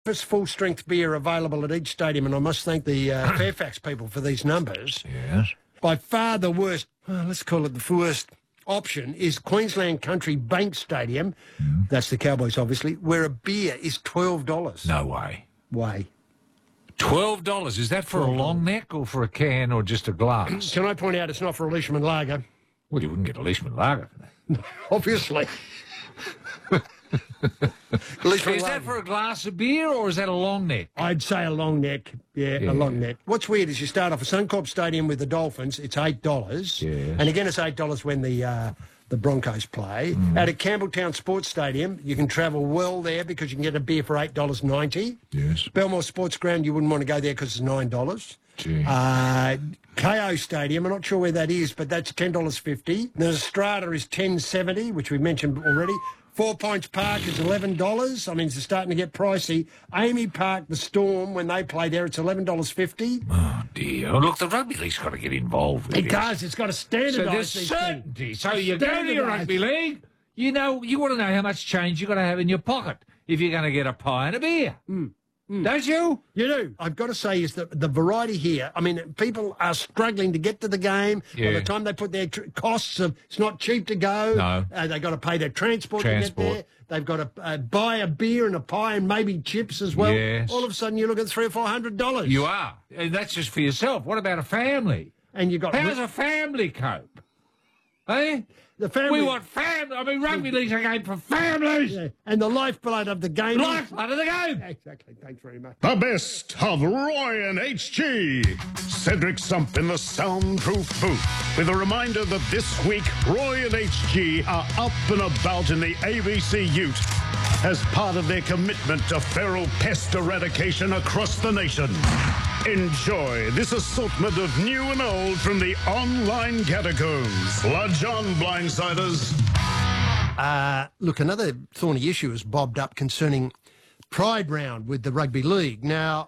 cheapest full-strength beer available at each stadium, and I must thank the Fairfax people for these numbers. Yes. By far the worst, let's call it the worst option, is Queensland Country Bank Stadium. That's the Cowboys, obviously, where a beer is $12. No way. Way. $12. Is that for a long neck or for a can or just a glass? Can I point out it's not for a Leishman Lager? Well, you wouldn't get a Leishman Lager for that. Obviously. Is that for a glass of beer or is that a long neck? I'd say a long neck. Yeah, a long neck. What's weird is you start off at Suncorp Stadium with the Dolphins, it's $8. Yes. And again, it's $8 when the Broncos play. Out at Campbelltown Sports Stadium, you can travel well there because you can get a beer for $8.90. Yes. Belmore Sports Ground, you wouldn't want to go there because it's $9. Gee. KO Stadium, I'm not sure where that is, but that's $10.50. The Strata is $10.70, which we mentioned already. 4 Points Park is $11. I mean, it's starting to get pricey. Amy Park, the Storm, when they play there, it's $11.50. Oh, dear. Oh, look, the rugby league's got to get involved with It this. does. It's got to standardise. So there's these certainty. things. So you go to your rugby league, you know, you want to know how much change you've got to have in your pocket if you're going to get a pie and a beer. Don't you? You do. I've got to say is that the variety here, I mean, people are struggling to get to the game. By the time they put their costs of, it's not cheap to go. No. They've got to pay their transport to get there. They've got to buy a beer and a pie and maybe chips as well. Yes. All of a sudden you look at $300 or $400. You are. And that's just for yourself. What about a family? And you got... How does a family cope? Eh? The family... We want family. I mean, rugby league's a game for families. Yeah. And the lifeblood of the game. Lifeblood of the game. Exactly. Thanks very much. The best of Roy and HG. Cedric Sump in the soundproof booth with a reminder that this week Roy and HG are up and about in the ABC Ute as part of their commitment to feral pest eradication across the nation. Enjoy this assortment of new and old from the online catacombs. Lodge on, blindsiders. Look, another thorny issue has bobbed up concerning Pride Round with the Rugby League. Now,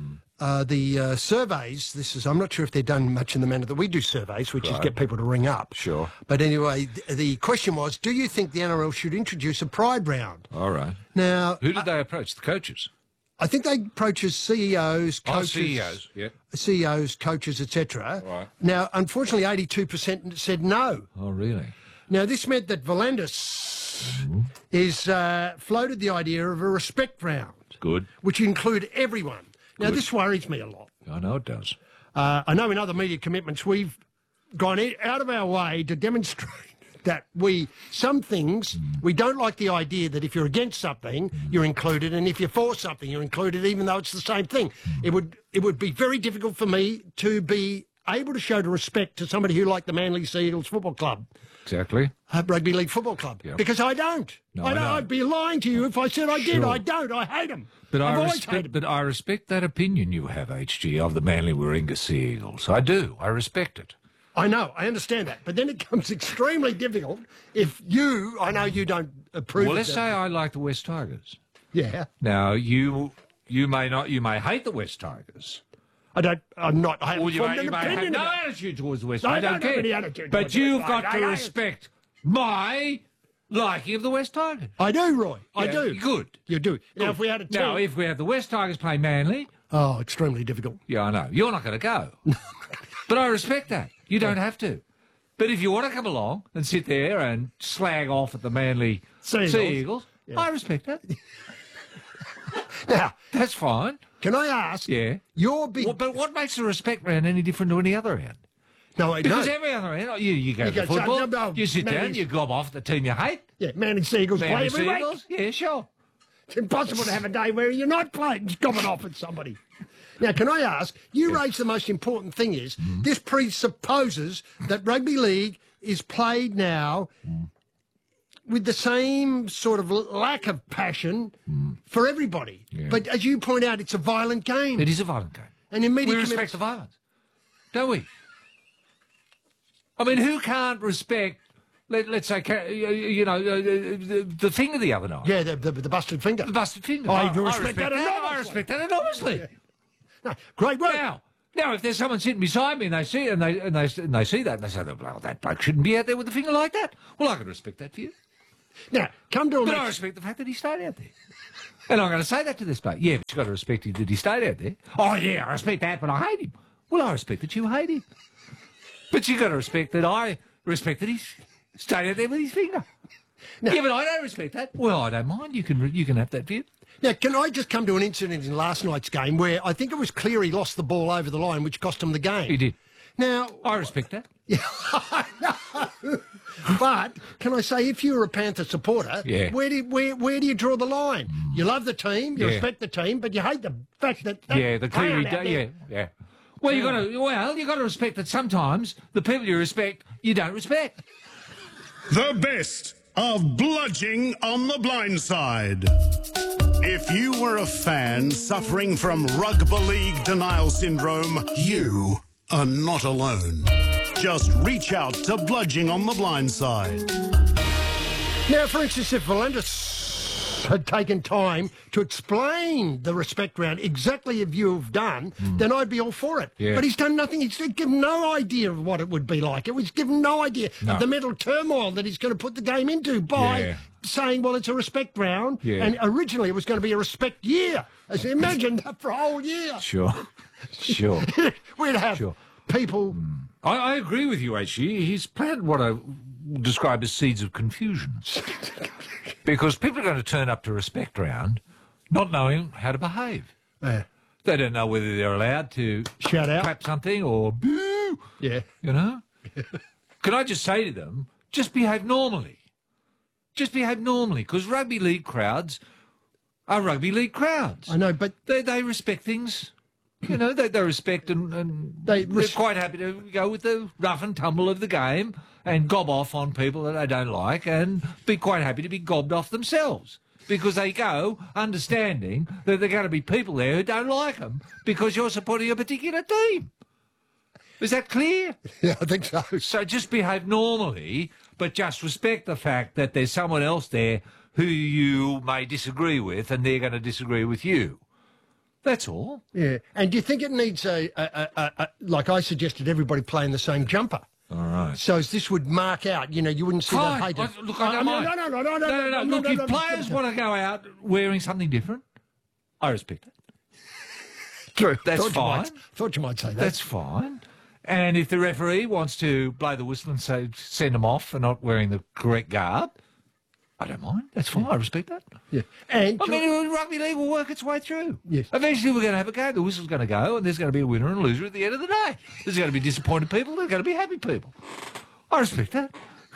the surveys, I'm not sure if they're done much in the manner that we do surveys, which is get people to ring up. Sure. But anyway, the question was, do you think the NRL should introduce a Pride Round? All right. Now... Who did they approach? The coaches? I think they approach as CEOs, coaches... CEOs, yeah. CEOs, coaches, etc. Right. Now, unfortunately, 82% said no. Oh, really? Now, this meant that Volandis is floated the idea of a respect round. Good. Which include everyone. Now, this worries me a lot. I know it does. I know in other media commitments we've gone out of our way to demonstrate that some things, we don't like the idea that if you're against something, you're included, and if you're for something, you're included, even though it's the same thing. It would be very difficult for me to be able to show respect to somebody who liked the Manly Sea Eagles Football Club. Exactly. Rugby League Football Club. Yep. Because I don't. No, I don't. I'd be lying to you if I said I did. I don't. I hate them. But I respect that opinion you have, HG, of the Manly Warringah Sea Eagles. I do. I respect it. I know, I understand that. But then it becomes extremely difficult if I know you don't approve of Well, let's that. say I like the West Tigers. Yeah. Now, you may not, you may hate the West Tigers. I haven't Or you formed an may have opinion no about it. attitude towards the West I Tigers. don't I don't have care. any attitude But towards the you've West got Tigers. to respect my liking of the West Tigers. I do, Roy. I Yeah, do. Good. You do. Now, if we had a team... Now, if we have the West Tigers play Manly... Oh, extremely difficult. Yeah, I know. You're not going to go. But I respect that. You don't have to. But if you want to come along and sit there and slag off at the Manly Sea Eagles, I respect that. Now, that's fine. Can I ask? Yeah. But what makes the respect round any different to any other round? No, because every other round, you go to football, you sit down, you gob off the team you hate. Yeah, Manly Sea Eagles play every Sea week. Eagles? Yeah, sure. It's impossible to have a day where you're not playing, gobbing off at somebody. Now, can I ask, you raised the most important thing is, this presupposes that rugby league is played now with the same sort of lack of passion for everybody. Yeah. But as you point out, it's a violent game. It is a violent game. And in media we respect the violence, don't we? I mean, who can't respect... Let's say, the thing of the other night. Yeah, the busted finger. The busted finger. I respect that enormously. I respect that enormously. Yeah. No, great work. Now, if there's someone sitting beside me and they see and they see that and they say, well, that bloke shouldn't be out there with a finger like that. Well, I can respect that for you. Now, come to But I respect the fact that he stayed out there. And I'm going to say that to this bloke. Yeah, but you've got to respect him that he stayed out there. Oh, yeah, I respect that, but I hate him. Well, I respect that you hate him. But you've got to respect that I respect that he stayed out there with his finger. No. Yeah, but I don't respect that. Well, I don't mind. You can have that view. Now, can I just come to an incident in last night's game where I think it was clear he lost the ball over the line, which cost him the game. He did. Now, I respect that. Yeah, I know. But can I say, if you're a Panther supporter, where do you draw the line? You love the team, you respect the team, but you hate the fact that the clearly yeah. Well, you got to respect that sometimes the people you respect, you don't respect. The best of Bludging on the Blind Side. If you were a fan suffering from rugby league denial syndrome, you are not alone. Just reach out to Bludging on the Blind Side. Now, for instance, if Valentis had taken time to explain the respect round exactly as you've done, then I'd be all for it. Yeah. But he's done nothing. He's given no idea of what it would be like. It was given no idea of the mental turmoil that he's going to put the game into by saying, well, it's a respect round, and originally it was going to be a respect year. As you imagine that for a whole year. Sure. We'd have people... I agree with you, H.G. He's planted what I describe as seeds of confusion. Because people are going to turn up to respect round not knowing how to behave. They don't know whether they're allowed to shout out, clap something, or boo. Yeah. You know? Can I just say to them, just behave normally. Just behave normally, because rugby league crowds are rugby league crowds. I know, but... They respect things... You know, they respect and they're quite happy to go with the rough and tumble of the game and gob off on people that they don't like and be quite happy to be gobbed off themselves because they go understanding that there are going to be people there who don't like them because you're supporting a particular team. Is that clear? Yeah, I think so. So just behave normally, but just respect the fact that there's someone else there who you may disagree with and they're going to disagree with you. That's all. Yeah. And do you think it needs like I suggested, everybody playing the same jumper? All right. So this would mark out, you know, you wouldn't see that hate. Look, I don't mind. No. Look, if players want to go out wearing something different, I respect it. True. That's fine. Thought you might say that. That's fine. And if the referee wants to blow the whistle and say send them off for not wearing the correct garb, I don't mind. That's fine. I respect that. Yeah. And rugby league will work its way through. Yes. Eventually we're going to have a game. The whistle's going to go and there's going to be a winner and a loser at the end of the day. There's going to be disappointed people. There's going to be happy people. I respect that.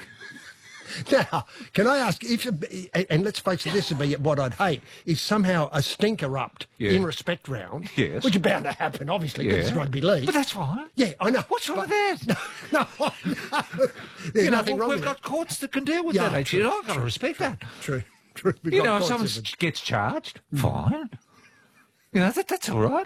Now, can I ask, and let's face it, this would be what I'd hate, is somehow a stink erupt in respect round, which is bound to happen, obviously, because it's rugby league. But that's fine. Yeah, I know. What's wrong with that? No, there's nothing wrong with we've got courts that can deal with that, actually. I've got to respect that. True. You know, if someone gets charged, fine. You know, that's all right.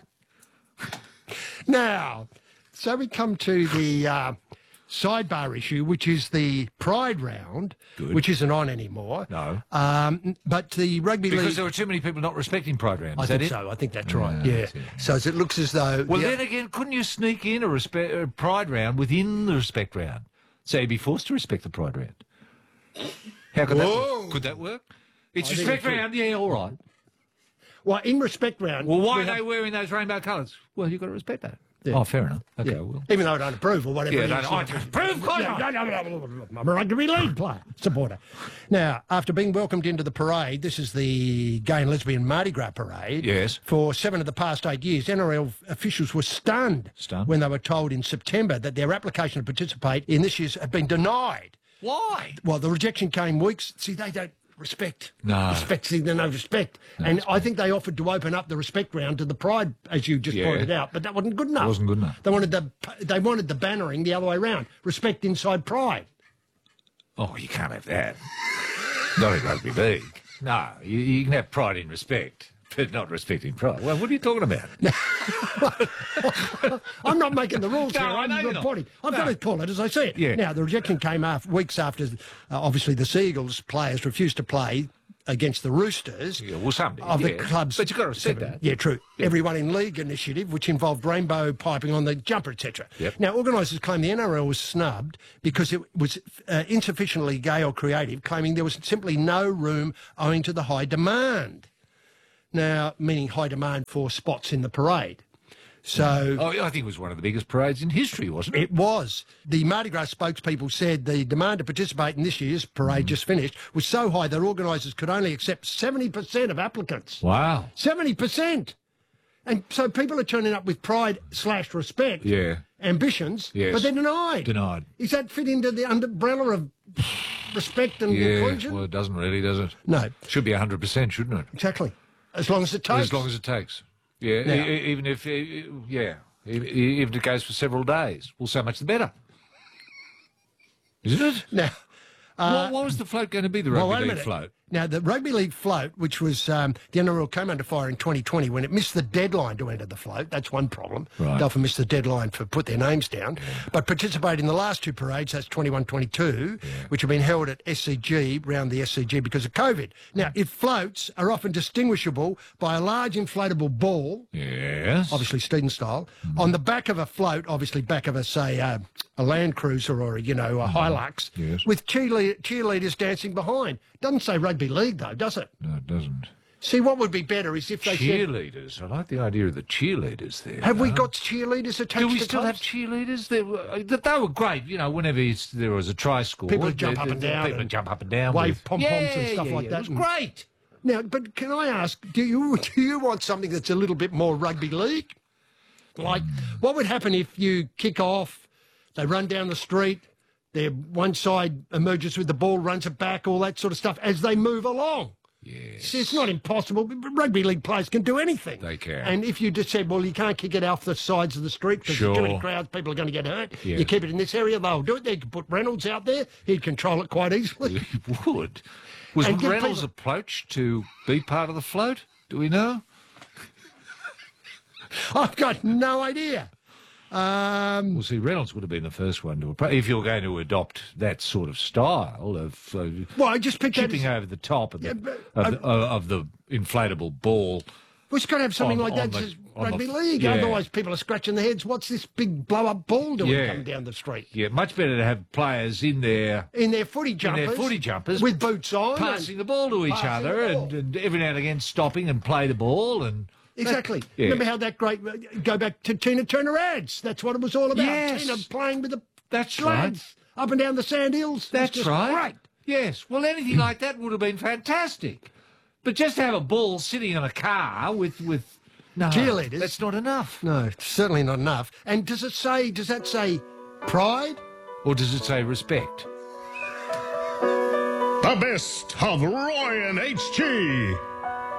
Now, so we come to the... sidebar issue, which is the Pride round, which isn't on anymore. No. But the rugby league... Because there were too many people not respecting Pride round. I think so. I think that's right. Yeah. So it looks as though... Well, then again, couldn't you sneak in a Pride round within the respect round? So you'd be forced to respect the Pride round. How could that work? Could that work? It's respect round, yeah, all right. Well, in respect round... Well, why are they wearing those rainbow colours? Well, you've got to respect that. Yeah. Oh, fair enough. Okay, well. Even though I don't approve or whatever. Yeah, I don't approve. I'm a rugby league player, supporter. Now, after being welcomed into the parade, this is the Gay and Lesbian Mardi Gras parade. Yes. For 7 of the past 8 years, NRL officials were stunned when they were told in September that their application to participate in this year's had been denied. Why? Well, the rejection came weeks. See, they don't respect. No. Respect, see, there's no respect. No, and I think they offered to open up the respect round to the Pride, as you just pointed out, but that wasn't good enough. It wasn't good enough. They wanted the bannering the other way around. Respect inside Pride. Oh, you can't have that. Not in rugby league. No, you can have pride in respect, but not respecting pride. Well, what are you talking about? I'm not making the rules here. I'm reporting. I've got to call it as I see it. Yeah. Now, the rejection came weeks after, obviously, the Seagulls players refused to play against the Roosters the club's... But you've got to respect that. Yeah, true. Yeah. Everyone in League initiative, which involved rainbow piping on the jumper, etc. Yep. Now, organisers claim the NRL was snubbed because it was insufficiently gay or creative, claiming there was simply no room owing to the high demand. Now, meaning high demand for spots in the parade. So I think it was one of the biggest parades in history, wasn't it? it was. The Mardi Gras spokespeople said the demand to participate in this year's parade just finished was so high that organisers could only accept 70% of applicants. Wow. 70%! And so people are turning up with pride/respect, ambitions, but they're denied. Denied. Is that fit into the umbrella of respect and inclusion? Well, it doesn't really, does it? No. Should be 100%, shouldn't it? Exactly. As long as it takes. As long as it takes. Yeah, Now- even if, even if it goes for several days. Well, so much the better. Isn't it? Now, what was the float going to be, the wait a rugby league minute. float? Now, the Rugby League float, which was the NRL came under fire in 2020 when it missed the deadline to enter the float. That's one problem. Right. They often miss the deadline for put their names down. But participated in the last two parades, that's 21-22, which have been held at SCG, round the SCG because of COVID. Now, if floats are often distinguishable by a large inflatable ball, Yes. obviously Steeden style, on the back of a float, obviously back of a, say, a Land Cruiser or, a Hilux, Yes. with cheerleaders dancing behind. Doesn't say rugby league, though, does it? No, it doesn't. See, what would be better is if they said, Cheerleaders. I like the idea of the cheerleaders there. have we got cheerleaders attached Do we to still have clubs? cheerleaders? They were great, whenever there was a try score. People would jump up and down People would and jump up and down. wave with- pom-poms and stuff like that. It was great. Now, but can I ask, do you want something that's a little bit more rugby league? Like, what would happen if you kick off, they run down the street, one side emerges with the ball, runs it back, all that sort of stuff, as they move along? Yes. See, it's not impossible. Rugby league players can do anything. They can. And if you just said, well, you can't kick it off the sides of the street because there's too many Sure. crowds, people are going to get hurt. Yeah. You keep it in this area, they'll do it. They could put Reynolds out there. He'd control it quite easily. He would. Was And give Reynolds people- approached to be part of the float? Do we know? I've got no idea. Well, see, Reynolds would have been the first one to approach. If you're going to adopt that sort of style of Well, I just picked that chipping as, over the top of the, Yeah, but- of the inflatable ball. we've got to have something on- like that. on the- Says on the- rugby league. yeah. Otherwise, people are scratching their heads. What's this big blow-up ball doing Yeah. coming down the street? Yeah, much better to have players in there In their footy jumpers. With boots on. passing the ball to each passing other the ball. and every now and again stopping and play the ball and Exactly. Yeah. Remember how that great... Go back to Tina Turner ads. That's what it was all about. Yes. Tina playing with the That's lads up and down the sand hills. It was That's just right. Great. Yes. Well, anything like that would have been fantastic. But just to have a ball sitting in a car with no, Cheerleaders. that's not enough. No, certainly not enough. And does that say pride? Or does it say respect? The best of Roy and HG.